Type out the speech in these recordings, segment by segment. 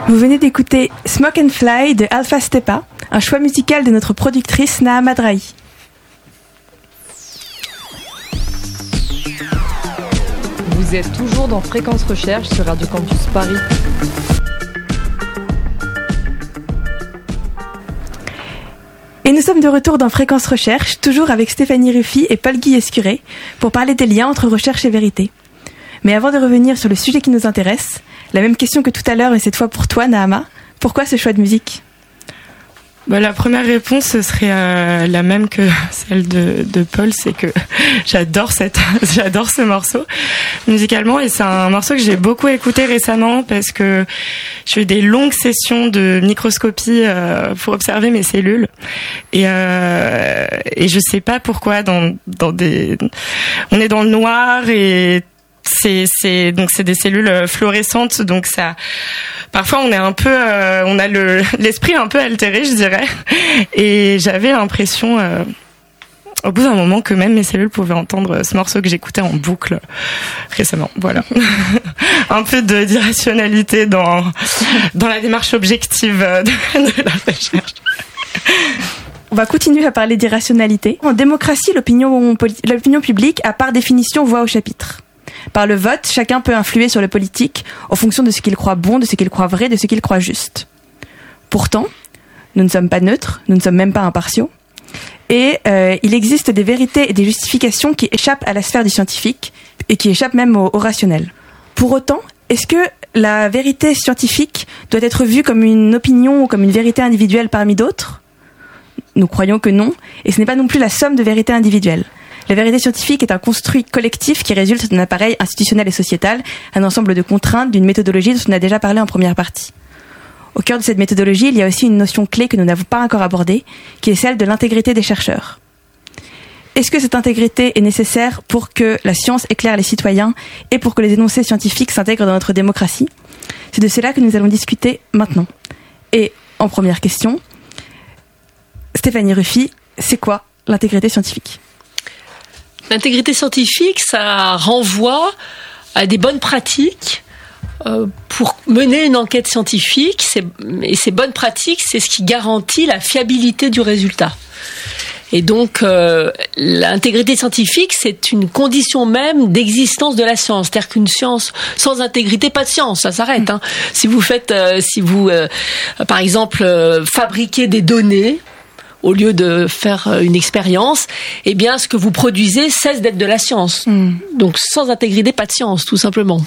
Vous venez d'écouter Smoke and Fly de Alpha Stepa, un choix musical de notre productrice Nahama Drahi. Vous êtes toujours dans Fréquence Recherche sur Radio Campus Paris. Et nous sommes de retour dans Fréquence Recherche, toujours avec Stéphanie Ruffy et Paul-Guy Escuré, pour parler des liens entre recherche et vérité. Mais avant de revenir sur le sujet qui nous intéresse, la même question que tout à l'heure, et cette fois pour toi, Nahama, pourquoi ce choix de musique ? La première réponse, ce serait la même que celle de Paul, c'est que j'adore ce morceau musicalement, et c'est un morceau que j'ai beaucoup écouté récemment parce que j'ai eu des longues sessions de microscopie pour observer mes cellules, et je sais pas pourquoi on est dans le noir et c'est des cellules fluorescentes, donc ça parfois on est un peu on a l'esprit un peu altéré, je dirais, et j'avais l'impression au bout d'un moment que même mes cellules pouvaient entendre ce morceau que j'écoutais en boucle récemment. Voilà. Un peu d'irrationalité dans la démarche objective de la recherche. On va continuer à parler d'irrationalité. En démocratie, l'opinion publique a par définition voix au chapitre. Par le vote, chacun peut influer sur le politique en fonction de ce qu'il croit bon, de ce qu'il croit vrai, de ce qu'il croit juste. Pourtant, nous ne sommes pas neutres, nous ne sommes même pas impartiaux, et il existe des vérités et des justifications qui échappent à la sphère du scientifique et qui échappent même au rationnel. Pour autant, est-ce que la vérité scientifique doit être vue comme une opinion ou comme une vérité individuelle parmi d'autres ? Nous croyons que non, et ce n'est pas non plus la somme de vérités individuelles. La vérité scientifique est un construit collectif qui résulte d'un appareil institutionnel et sociétal, un ensemble de contraintes, d'une méthodologie dont on a déjà parlé en première partie. Au cœur de cette méthodologie, il y a aussi une notion clé que nous n'avons pas encore abordée, qui est celle de l'intégrité des chercheurs. Est-ce que cette intégrité est nécessaire pour que la science éclaire les citoyens et pour que les énoncés scientifiques s'intègrent dans notre démocratie ? C'est de cela que nous allons discuter maintenant. Et en première question, Stéphanie Ruffy, c'est quoi l'intégrité scientifique ? L'intégrité scientifique, ça renvoie à des bonnes pratiques pour mener une enquête scientifique. Et ces bonnes pratiques, c'est ce qui garantit la fiabilité du résultat. Et donc, l'intégrité scientifique, c'est une condition même d'existence de la science. C'est-à-dire qu'une science sans intégrité, pas de science, ça s'arrête. Hein. Si vous par exemple, fabriquez des données, au lieu de faire une expérience, eh bien, ce que vous produisez cesse d'être de la science. Donc, sans intégrité, pas de science, tout simplement.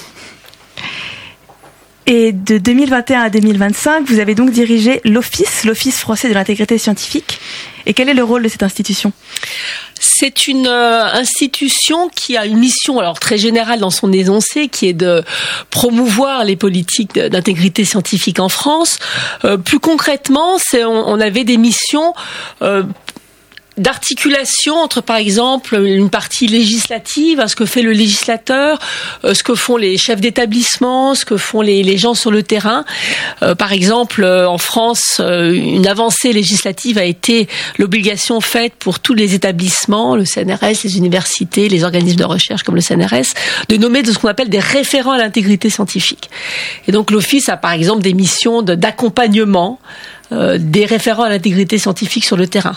Et de 2021 à 2025, vous avez donc dirigé l'Office français de l'intégrité scientifique. Et quel est le rôle de cette institution ? C'est une institution qui a une mission, alors très générale dans son énoncé, qui est de promouvoir les politiques d'intégrité scientifique en France. Plus concrètement, on avait des missions d'articulation entre, par exemple, une partie législative, ce que fait le législateur, ce que font les chefs d'établissement, ce que font les gens sur le terrain. Par exemple, en France, une avancée législative a été l'obligation faite pour tous les établissements, le CNRS, les universités, les organismes de recherche comme le CNRS, de nommer de ce qu'on appelle des référents à l'intégrité scientifique. Et donc l'Office a, par exemple, des missions d'accompagnement des référents à l'intégrité scientifique sur le terrain.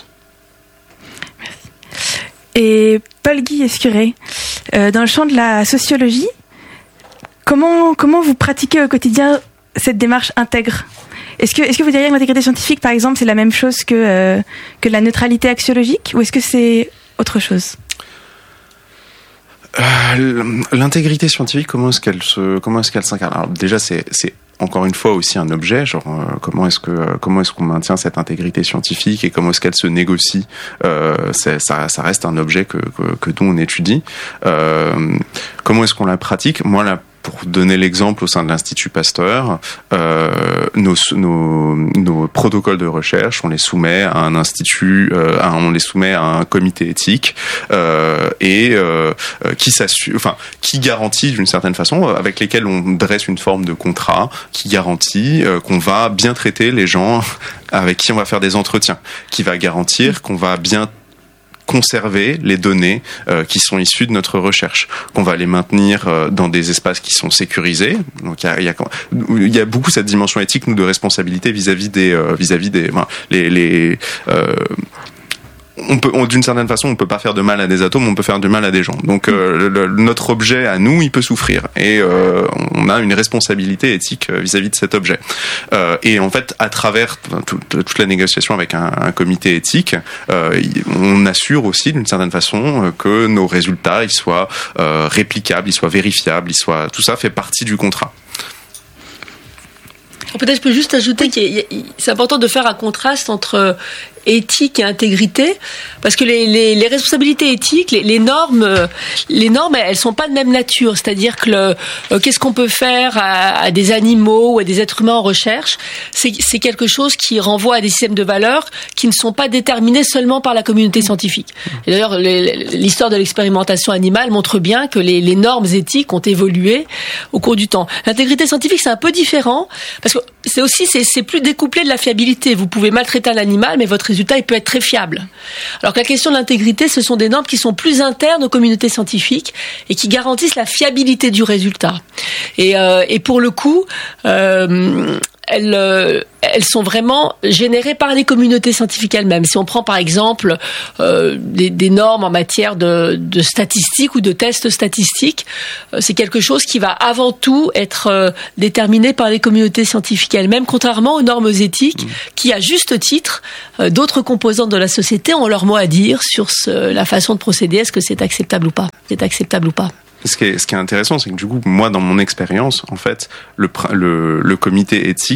Et Paul-Guy Escuré, dans le champ de la sociologie, comment vous pratiquez au quotidien cette démarche intègre ? Est-ce que vous diriez que l'intégrité scientifique, par exemple, c'est la même chose que la neutralité axiologique, ou est-ce que c'est autre chose ? L'intégrité scientifique, comment est-ce qu'elle s'incarne ? Alors déjà, c'est encore une fois aussi un objet, genre comment est-ce qu'on maintient cette intégrité scientifique et comment est-ce qu'elle se négocie. Ça reste un objet que dont on étudie. Comment est-ce qu'on la pratique ? Moi, pour donner l'exemple au sein de l'Institut Pasteur, nos protocoles de recherche, on les soumet à un institut, on les soumet à un comité éthique qui garantit d'une certaine façon, avec lesquels on dresse une forme de contrat qui garantit qu'on va bien traiter les gens avec qui on va faire des entretiens, qui va garantir qu'on va bien conserver les données qui sont issues de notre recherche, qu'on va les maintenir dans des espaces qui sont sécurisés. Donc il y a beaucoup cette dimension éthique, nous, de responsabilité vis-à-vis des d'une certaine façon, on peut pas faire de mal à des atomes, on peut faire du mal à des gens. Donc notre objet à nous, il peut souffrir, et on a une responsabilité éthique vis-à-vis de cet objet. Et en fait, à travers toute la négociation avec un comité éthique, on assure aussi d'une certaine façon que nos résultats, ils soient réplicables, ils soient vérifiables, tout ça fait partie du contrat. Peut-être je peux juste ajouter que c'est important de faire un contraste entre éthique et intégrité, parce que les responsabilités éthiques, les normes, elles sont pas de même nature. C'est-à-dire que qu'est-ce qu'on peut faire à des animaux ou à des êtres humains en recherche, c'est quelque chose qui renvoie à des systèmes de valeurs qui ne sont pas déterminés seulement par la communauté scientifique. Et d'ailleurs, l'histoire de l'expérimentation animale montre bien que les normes éthiques ont évolué au cours du temps. L'intégrité scientifique, c'est un peu différent, parce que c'est plus découplé de la fiabilité. Vous pouvez maltraiter un animal, mais votre résultat, il peut être très fiable. Alors que la question de l'intégrité, ce sont des normes qui sont plus internes aux communautés scientifiques et qui garantissent la fiabilité du résultat. Et pour le coup, elles sont vraiment générées par les communautés scientifiques elles-mêmes. Si on prend par exemple des normes en matière de statistiques ou de tests statistiques, c'est quelque chose qui va avant tout être déterminé par les communautés scientifiques elles-mêmes, contrairement aux normes éthiques qui, à juste titre, d'autres composantes de la société ont leur mot à dire sur la façon de procéder. Est-ce que c'est acceptable ou pas ? C'est acceptable ou pas ? Ce qui est intéressant, c'est que du coup, moi, dans mon expérience, en fait, le comité éthique